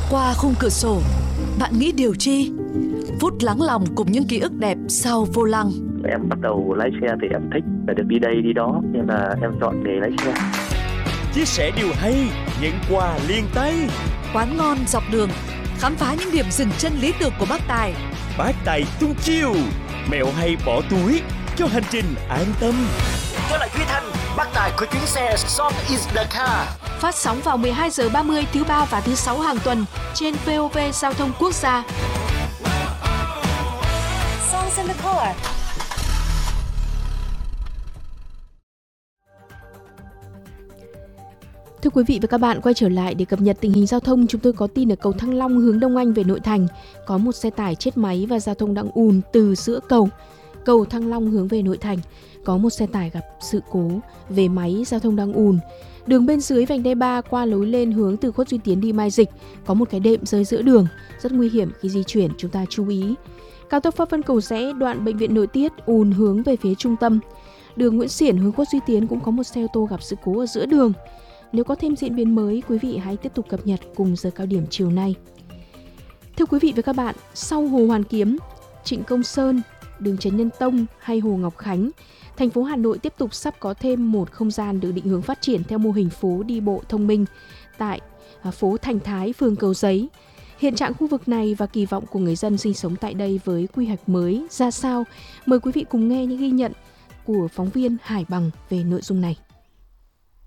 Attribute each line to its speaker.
Speaker 1: Qua khung cửa sổ, bạn nghĩ điều chi? Phút lắng lòng cùng những ký ức đẹp sau vô lăng.
Speaker 2: Em bắt đầu lái xe thì em thích phải được đi đây đi đó, nên là em chọn nghề lái xe.
Speaker 3: Chia sẻ điều hay, nhận quà liền tay.
Speaker 1: Quán ngon dọc đường, khám phá những điểm dừng chân lý tưởng của bác Tài.
Speaker 3: Bác Tài tung chiêu, mẹo hay bỏ túi cho hành trình an tâm.
Speaker 4: Tôi là Duy Thanh, bác Tài của chuyến xe Song is the car.
Speaker 5: Phát sóng vào 12 giờ 30 thứ ba và thứ sáu hàng tuần trên VOV Giao thông Quốc gia.
Speaker 6: Songs in the car.
Speaker 5: Thưa quý vị và các bạn, quay trở lại để cập nhật tình hình giao thông, chúng tôi có tin ở cầu Thăng Long hướng Đông Anh về nội thành có một xe tải chết máy và giao thông đang ùn từ giữa cầu. Cầu Thăng Long hướng về nội thành có một xe tải gặp sự cố về máy, giao thông đang ùn. Đường bên dưới vành đai 3 qua lối lên hướng từ Khuất Duy Tiến đi Mai Dịch có một cái đệm rơi giữa đường, rất nguy hiểm khi di chuyển, chúng ta chú ý. Cao tốc Pháp Vân Cầu Giẽ đoạn bệnh viện Nội Tiết ùn hướng về phía trung tâm. Đường Nguyễn Xiển hướng Khuất Duy Tiến cũng có một xe ô tô gặp sự cố ở giữa đường. Nếu có thêm diễn biến mới, quý vị hãy tiếp tục cập nhật cùng giờ cao điểm chiều nay. Thưa quý vị và các bạn, sau Hồ Hoàn Kiếm, Trịnh Công Sơn, đường Trần Nhân Tông hay Hồ Ngọc Khánh, thành phố Hà Nội tiếp tục sắp có thêm một không gian được định hướng phát triển theo mô hình phố đi bộ thông minh tại phố Thành Thái, phường Cầu Giấy. Hiện trạng khu vực này và kỳ vọng của người dân sinh sống tại đây với quy hoạch mới ra sao? Mời quý vị cùng nghe những ghi nhận của phóng viên Hải Bằng về nội dung này.